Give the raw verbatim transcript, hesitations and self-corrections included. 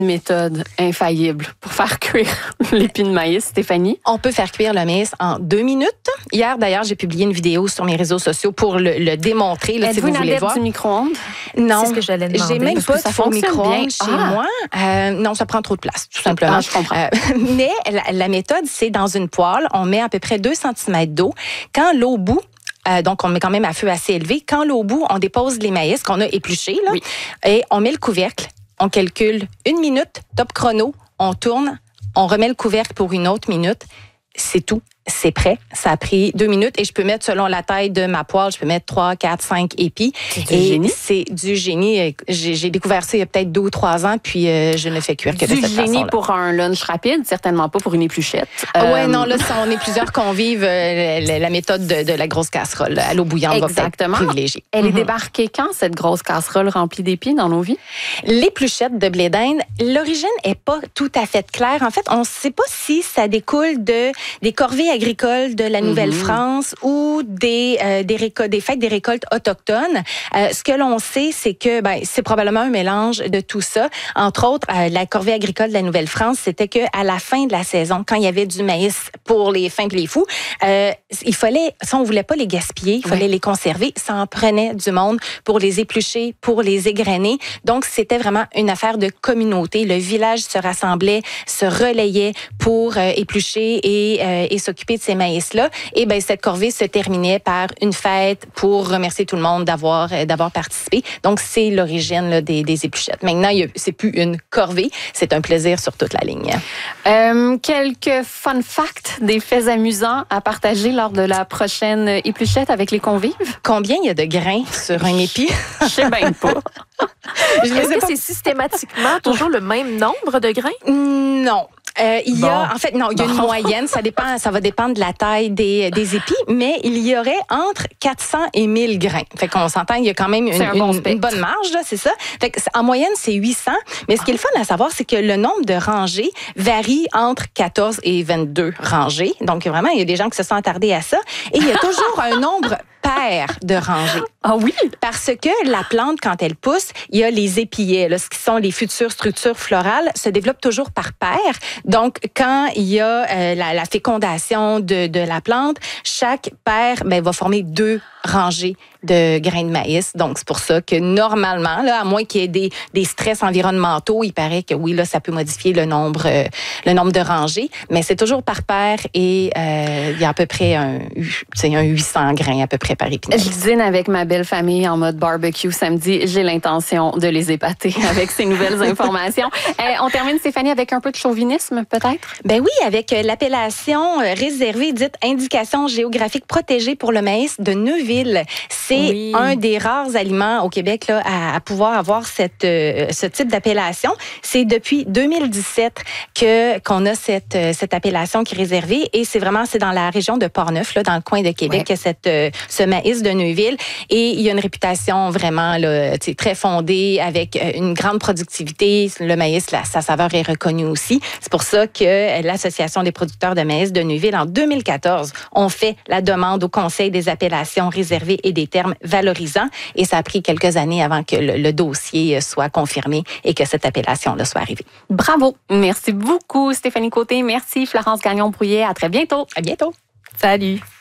Méthode infaillible pour faire cuire l'épi de maïs, Stéphanie? On peut faire cuire le maïs en deux minutes. Hier, d'ailleurs, j'ai publié une vidéo sur mes réseaux sociaux pour le, le démontrer, là, si vous voulez voir. Du micro-ondes? Non, c'est ce que j'allais demander. J'ai même pas de faux micro-ondes chez ah. moi. Euh, non, ça prend trop de place, tout simplement. Ah, je comprends. Euh, mais la, la méthode, c'est dans une poêle, on met à peu près deux centimètres d'eau. Quand l'eau bout, Euh, donc, on met quand même à feu assez élevé. Quand l'eau bout, on dépose les maïs qu'on a épluchés, là, oui. et on met le couvercle. On calcule une minute, top chrono, on tourne, on remet le couvercle pour une autre minute. C'est tout. C'est prêt. Ça a pris deux minutes et je peux mettre, selon la taille de ma poêle, je peux mettre trois, quatre, cinq épis. C'est du et génie. C'est du génie. J'ai, j'ai découvert ça il y a peut-être deux ou trois ans, puis euh, je ne fais cuire que du de cette façon-là. Du génie pour un lunch rapide, certainement pas pour une épluchette. Euh... Ouais, euh... non, là, si on est plusieurs convives, euh, la, la méthode de, de la grosse casserole à l'eau bouillante Exactement. va peut-être privilégier. Elle mm-hmm. est débarquée quand, cette grosse casserole remplie d'épis dans nos vies? L'épluchette de blé d'Inde, l'origine est pas tout à fait claire. En fait, on ne sait pas si ça découle de des corvées agricoles de la Nouvelle-France mm-hmm. ou des euh, des, récol- des fêtes des récoltes autochtones. Euh, ce que l'on sait, c'est que ben c'est probablement un mélange de tout ça. Entre autres, euh, la corvée agricole de la Nouvelle-France, c'était que à la fin de la saison, quand il y avait du maïs pour les fins de les fous, euh, il fallait, si on voulait pas les gaspiller, il fallait oui. les conserver. Ça en prenait du monde pour les éplucher, pour les égrener. Donc c'était vraiment une affaire de communauté. Le village se rassemblait, se relayait pour euh, éplucher et, euh, et s'occuper de ces maïs-là. Et ben cette corvée se terminait par une fête pour remercier tout le monde d'avoir euh, d'avoir participé. Donc c'est l'origine là, des, des épluchettes. Maintenant, il y a, c'est plus une corvée, c'est un plaisir sur toute la ligne. Euh, quelques fun facts, des faits amusants à partager lors de la prochaine épluchette avec les convives? Combien il y a de grains sur un épi? Je sais bien pas. Je Est-ce que pas... c'est systématiquement toujours le même nombre de grains? Non. Euh, il y a, bon. en fait, non, il y a une moyenne. Ça dépend, ça va dépendre de la taille des, des épis, mais il y aurait entre quatre cents et mille grains. Fait qu'on s'entend, il y a quand même une, bon une, une bonne marge, là, c'est ça. Fait que, en moyenne, c'est huit cents. Mais ce qui est le fun à savoir, c'est que le nombre de rangées varie entre quatorze et vingt-deux rangées. Donc, vraiment, il y a des gens qui se sont attardés à ça. Et il y a toujours un nombre pair de rangées. Ah oui? Parce que la plante, quand elle pousse, il y a les épillets, là, ce qui sont les futures structures florales, se développent toujours par paire. Donc, quand il y a euh, la, la fécondation de, de la plante, chaque paire ben, va former deux rangées de grains de maïs. Donc, c'est pour ça que normalement, là, à moins qu'il y ait des, des stress environnementaux, il paraît que oui, là, ça peut modifier le nombre, euh, le nombre de rangées, mais c'est toujours par paire et euh, il y a à peu près un, c'est un huit cents grains à peu près par épi de maïs. Je dîne avec ma belle famille en mode barbecue samedi. J'ai l'intention de les épater avec ces nouvelles informations. Euh, on termine, Stéphanie, avec un peu de chauvinisme, peut-être? Ben oui, avec l'appellation réservée, dite indication géographique protégée pour le maïs de Neuville. C'est oui. un des rares aliments au Québec là, à, à pouvoir avoir cette, euh, ce type d'appellation. C'est depuis deux mille dix-sept que, qu'on a cette, cette appellation qui est réservée et c'est vraiment c'est dans la région de Portneuf, là, dans le coin de Québec, ouais. cette, euh, ce maïs de Neuville. Et il y a une réputation vraiment là, très fondée avec une grande productivité. Le maïs, là, sa saveur est reconnue aussi. C'est pour ça que l'Association des producteurs de maïs de Neuville, en deux mille quatorze, ont fait la demande au Conseil des appellations réservées et des termes valorisants. Et ça a pris quelques années avant que le, le dossier soit confirmé et que cette appellation-là soit arrivée. Bravo! Merci beaucoup, Stéphanie Côté. Merci, Florence Gagnon-Brouillet. À très bientôt. À bientôt. Salut.